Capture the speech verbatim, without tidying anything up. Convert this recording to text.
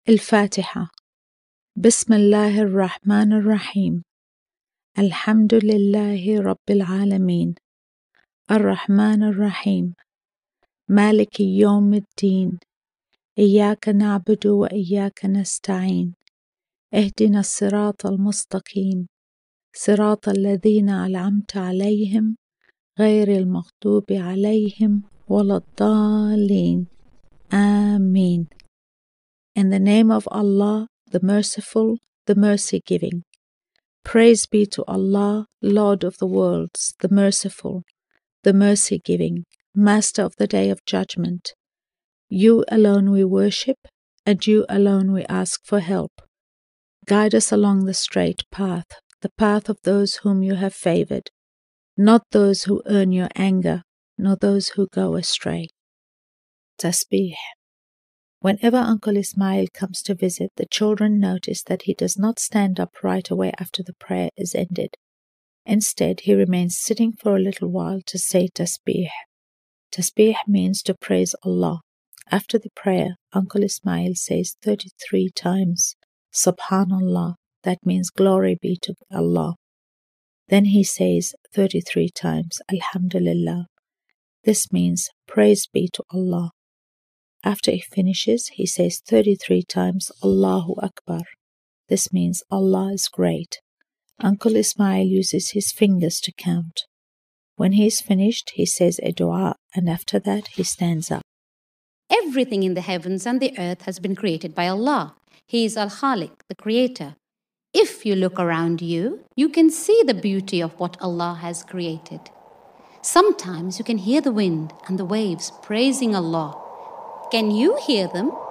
الفاتحة. بسم الله الرحمن الرحيم. الحمد لله رب العالمين، الرحمن الرحيم، مالك يوم الدين، إياك نعبد وإياك نستعين، اهدنا الصراط المستقيم، صراط الذين أنعمت عليهم غير المغضوب عليهم ولا الضالين. Amen. In the name of Allah, the Merciful, the Mercy-giving. Praise be to Allah, Lord of the worlds, the Merciful, the Mercy-giving, Master of the Day of Judgment. You alone we worship, and you alone we ask for help. Guide us along the straight path, the path of those whom you have favored, not those who earn your anger, nor those who go astray. Tasbih. Whenever Uncle Ismail comes to visit, the children notice that he does not stand up right away after the prayer is ended. Instead, he remains sitting for a little while to say tasbih. Tasbih means to praise Allah. After the prayer, Uncle Ismail says thirty-three times, Subhanallah, that means glory be to Allah. Then he says thirty-three times, Alhamdulillah. This means praise be to Allah. After he finishes, he says thirty-three times, Allahu Akbar. This means Allah is great. Uncle Ismail uses his fingers to count. When he is finished, he says a dua, and after that he stands up. Everything in the heavens and the earth has been created by Allah. He is Al-Khaliq, the Creator. If you look around you, you can see the beauty of what Allah has created. Sometimes you can hear the wind and the waves praising Allah. Can you hear them?